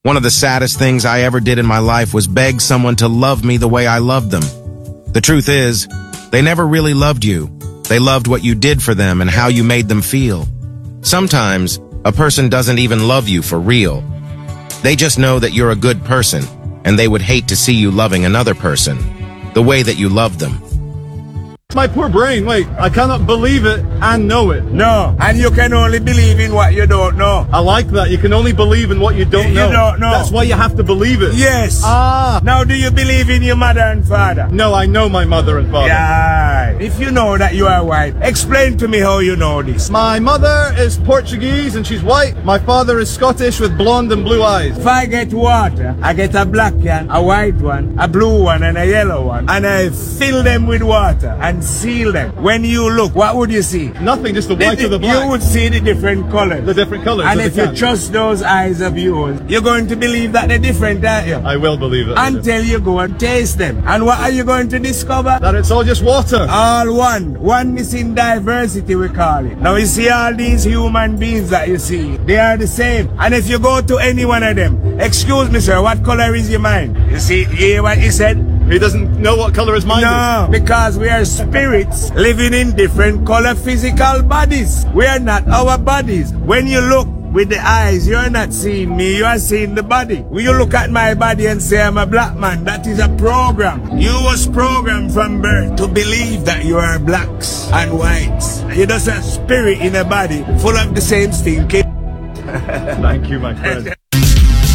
One of the saddest things I ever did in my life was beg someone to love me the way I loved them. The truth is, they never really loved you. They loved what you did for them and how you made them feel. Sometimes, a person doesn't even love you for real. They just know that you're a good person, and they would hate to see you loving another person the way that you love them. My poor brain, wait, I cannot believe it and know it. No, and you can only believe in what you don't know. I like that. You can only believe in what you don't know. You don't know. That's why you have to believe it. Yes. Ah. Now, do you believe in your mother and father? No, I know my mother and father. Yeah. If you know that you are white, explain to me how you know this. My mother is Portuguese and she's white. My father is Scottish with blonde and blue eyes. If I get water, I get a black can, a white one, a blue one, and a yellow one, and I fill them with water and seal them. When you look, what would you see? Nothing, just the white or the black. You would see the different colors. The different colors. And if you trust those eyes of yours, you're going to believe that they're different, aren't you? I will believe it. Until you go and taste them. And what are you going to discover? That it's all just water. All one. Oneness in diversity, we call it. Now you see all these human beings that you see, they are the same. And if you go to any one of them, excuse me sir, what color is your mind? You see, you hear what he said? He doesn't know what color his mind is. No, because we are spirits living in different color physical bodies. We are not our bodies. When you look with the eyes, you're not seeing me, you are seeing the body. When you look at my body and say I'm a black man, that is a program. You was programmed from birth to believe that you are blacks and whites. You're just a spirit in a body full of the same stinking. Thank you, my friend.